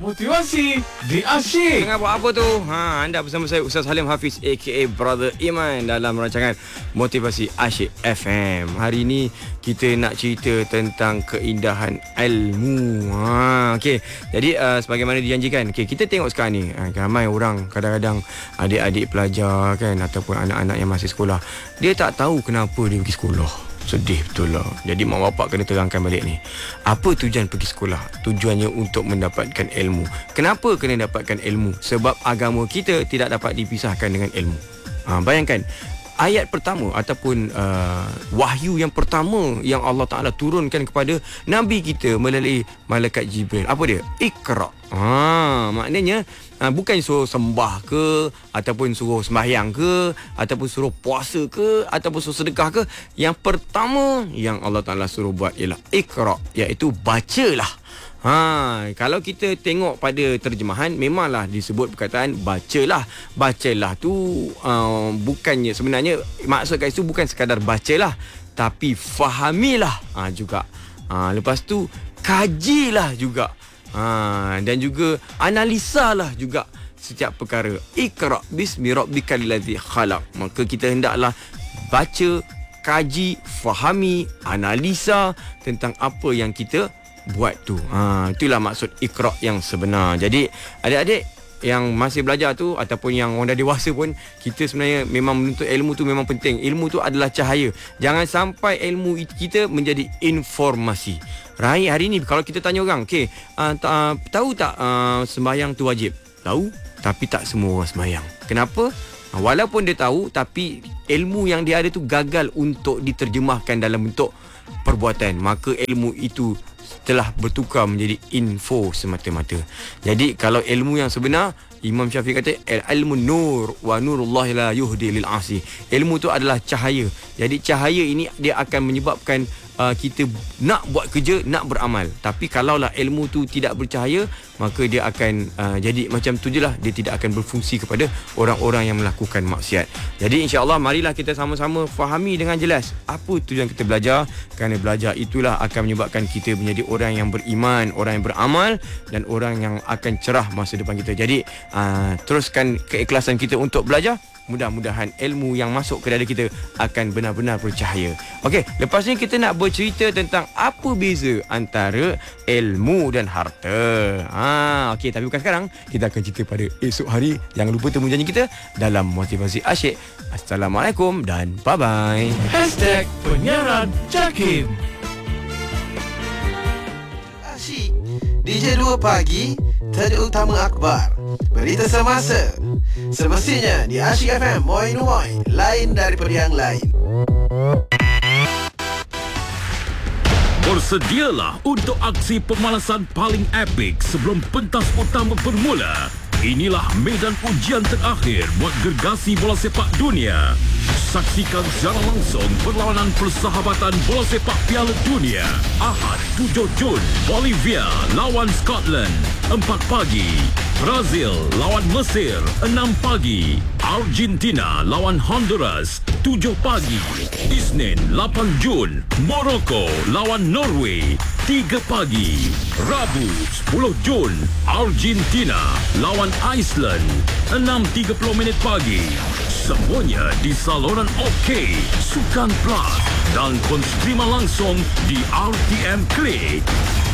Motivasi di Asyik. Tengah buat apa tu? Anda bersama saya Ustaz Halim Hafiz aka Brother Iman dalam rancangan Motivasi Asyik FM. Hari ini kita nak cerita tentang keindahan ilmu. Okey. Jadi sebagaimana dijanjikan, kita tengok sekarang ni ramai orang, kadang-kadang adik-adik pelajar kan, ataupun anak-anak yang masih sekolah, dia tak tahu kenapa dia pergi sekolah. Sedih betul lah. Jadi mak bapak kena terangkan balik ni. Apa tujuan pergi sekolah? Tujuannya untuk mendapatkan ilmu. Kenapa kena dapatkan ilmu? Sebab agama kita tidak dapat dipisahkan dengan ilmu. Bayangkan, ayat pertama ataupun wahyu yang pertama yang Allah Ta'ala turunkan kepada Nabi kita melalui malaikat Jibril. Apa dia? Iqra. Maknanya bukan suruh sembah ke, ataupun suruh sembahyang ke, ataupun suruh puasa ke, ataupun suruh sedekah ke. Yang pertama yang Allah Ta'ala suruh buat ialah Iqra, iaitu bacalah. Kalau kita tengok pada terjemahan, memanglah disebut perkataan bacalah. Bacalah tu bukannya, sebenarnya maksud kat situ bukan sekadar bacalah, tapi fahamilah juga. Lepas tu kajilah juga. Dan juga analisalah juga setiap perkara. Iqra bismi rabbikal ladzi khalaq. Maka kita hendaklah baca, kaji, fahami, analisa tentang apa yang kita buat tu. Itulah maksud Iqra yang sebenar. Jadi adik-adik yang masih belajar tu, ataupun yang orang dah dewasa pun, kita sebenarnya memang menuntut ilmu tu memang penting. Ilmu tu adalah cahaya. Jangan sampai ilmu kita menjadi informasi. Hari ni kalau kita tanya orang, tahu tak sembahyang tu wajib? Tahu, tapi tak semua orang sembahyang. Kenapa? Walaupun dia tahu, tapi ilmu yang dia ada tu gagal untuk diterjemahkan dalam bentuk perbuatan. Maka ilmu itu telah bertukar menjadi info semata-mata. Jadi kalau ilmu yang sebenar, Imam Syafi'i kata ilmu nur wa nurullah la yuhdi lil asi. Ilmu tu adalah cahaya. Jadi cahaya ini dia akan menyebabkan kita nak buat kerja, nak beramal. Tapi kalaulah ilmu tu tidak bercahaya, maka dia akan jadi macam tu je lah. Dia tidak akan berfungsi kepada orang-orang yang melakukan maksiat. Jadi insya-Allah marilah kita sama-sama fahami dengan jelas apa tujuan kita belajar. Kerana belajar itulah akan menyebabkan kita menjadi orang yang beriman, orang yang beramal, dan orang yang akan cerah masa depan kita. Jadi teruskan keikhlasan kita untuk belajar. Mudah-mudahan ilmu yang masuk ke dada kita akan benar-benar bercahaya. Okey, lepas ni kita nak bercerita tentang apa beza antara ilmu dan harta. Okey, tapi bukan sekarang. Kita akan cerita pada esok hari. Jangan lupa temu janji kita dalam Motivasi Asyik. Assalamualaikum dan bye-bye. #penyiaran Jakim. Asyik DJ 2 pagi, tajuk utama akhbar, berita semasa. Semestinya di Asyik FM, moi lain daripada yang lain. Bersedialah untuk aksi pemanasan paling epik sebelum pentas utama bermula. Inilah medan ujian terakhir buat gergasi bola sepak dunia. Saksikan secara langsung perlawanan persahabatan bola sepak Piala Dunia. Ahad 7 Jun, Bolivia lawan Scotland 4 pagi. Brazil lawan Mesir 6 pagi. Argentina lawan Honduras 7 pagi. Isnin 8 Jun, Morocco lawan Norway 3 pagi. Rabu 10 Jun, Argentina lawan Iceland 6.30 pagi. Semuanya di saluran OK, Sukan Plus dan konstrima langsung di RTM Klik.